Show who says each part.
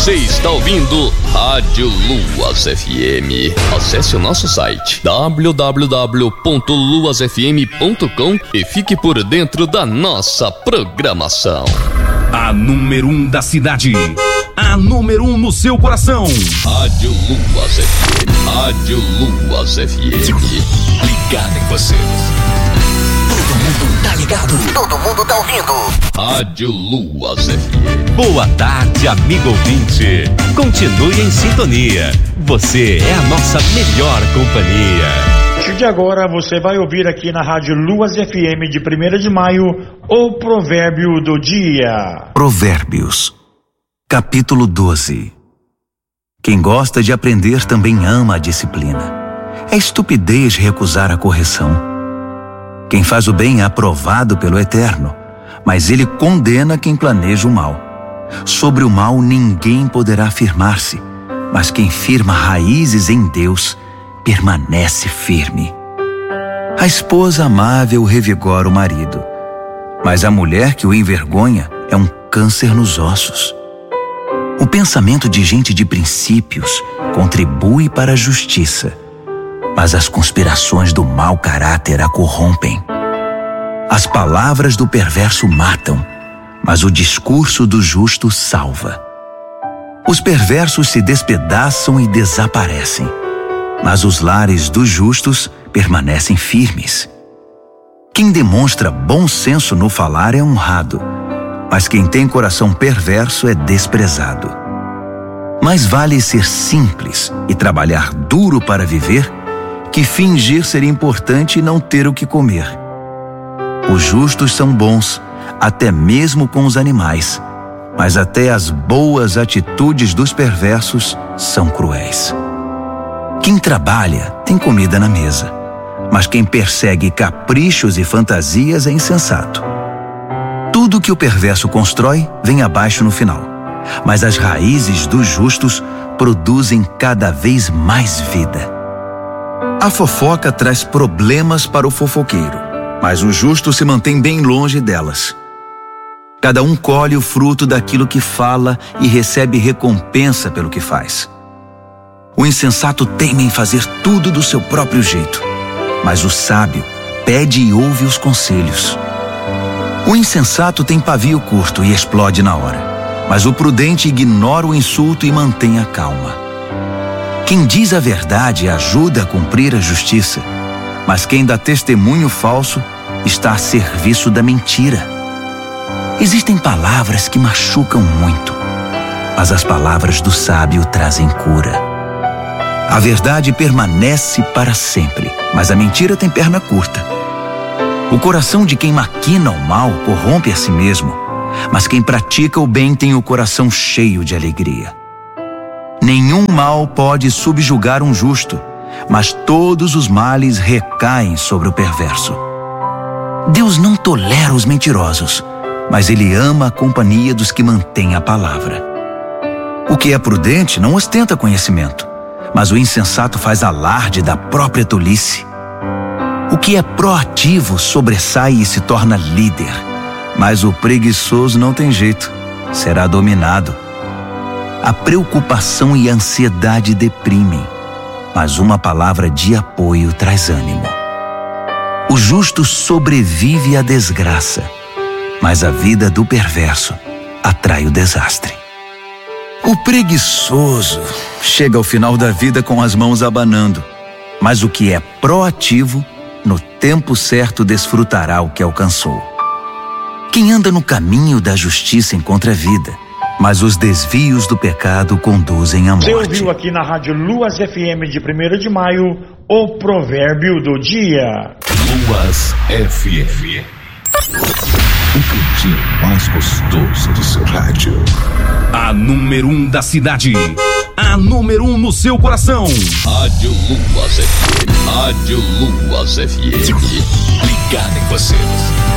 Speaker 1: Você está ouvindo Rádio Luas FM. Acesse o nosso site www.luasfm.com e fique por dentro da nossa programação.
Speaker 2: A número 1 da cidade. A número 1 no seu coração.
Speaker 1: Rádio Luas FM. Rádio Luas FM. Ligado em você.
Speaker 3: Todo mundo tá ligado. Todo mundo tá ouvindo.
Speaker 1: Rádio Luas FM.
Speaker 4: Boa tarde, amigo ouvinte. Continue em sintonia. Você é a nossa melhor companhia.
Speaker 5: A partir de agora você vai ouvir aqui na Rádio Luas FM de 1º de maio o provérbio do dia.
Speaker 6: Provérbios, capítulo 12. Quem gosta de aprender também ama a disciplina. É estupidez recusar a correção. Quem faz o bem é aprovado pelo Eterno, mas ele condena quem planeja o mal. Sobre o mal ninguém poderá firmar-se, mas quem firma raízes em Deus permanece firme. A esposa amável revigora o marido, mas a mulher que o envergonha é um câncer nos ossos. O pensamento de gente de princípios contribui para a justiça, mas as conspirações do mau caráter a corrompem. As palavras do perverso matam, mas o discurso do justo salva. Os perversos se despedaçam e desaparecem, mas os lares dos justos permanecem firmes. Quem demonstra bom senso no falar é honrado, mas quem tem coração perverso é desprezado. Mais vale ser simples e trabalhar duro para viver que fingir ser importante e não ter o que comer. Os justos são bons, até mesmo com os animais, mas até as boas atitudes dos perversos são cruéis. Quem trabalha tem comida na mesa, mas quem persegue caprichos e fantasias é insensato. Tudo que o perverso constrói vem abaixo no final, mas as raízes dos justos produzem cada vez mais vida. A fofoca traz problemas para o fofoqueiro, mas o justo se mantém bem longe delas. Cada um colhe o fruto daquilo que fala e recebe recompensa pelo que faz. O insensato teima em fazer tudo do seu próprio jeito, mas o sábio pede e ouve os conselhos. O insensato tem pavio curto e explode na hora, mas o prudente ignora o insulto e mantém a calma. Quem diz a verdade ajuda a cumprir a justiça, mas quem dá testemunho falso está a serviço da mentira. Existem palavras que machucam muito, mas as palavras do sábio trazem cura. A verdade permanece para sempre, mas a mentira tem perna curta. O coração de quem maquina o mal corrompe a si mesmo, mas quem pratica o bem tem o coração cheio de alegria. Nenhum mal pode subjugar um justo, mas todos os males recaem sobre o perverso. Deus não tolera os mentirosos, mas Ele ama a companhia dos que mantêm a palavra. O que é prudente não ostenta conhecimento, mas o insensato faz alarde da própria tolice. O que é proativo sobressai e se torna líder, mas o preguiçoso não tem jeito, será dominado. A preocupação e a ansiedade deprimem, mas uma palavra de apoio traz ânimo. O justo sobrevive à desgraça, mas a vida do perverso atrai o desastre. O preguiçoso chega ao final da vida com as mãos abanando, mas o que é proativo, no tempo certo desfrutará o que alcançou. Quem anda no caminho da justiça encontra vida, mas os desvios do pecado conduzem à morte.
Speaker 5: Você ouviu aqui na Rádio Luas FM de 1º de maio o provérbio do dia.
Speaker 2: Luas FM. O cantinho mais gostoso do seu rádio. A número 1 da cidade. A número 1 no seu coração.
Speaker 1: Rádio Luas FM. Rádio Luas FM. Ligado em você.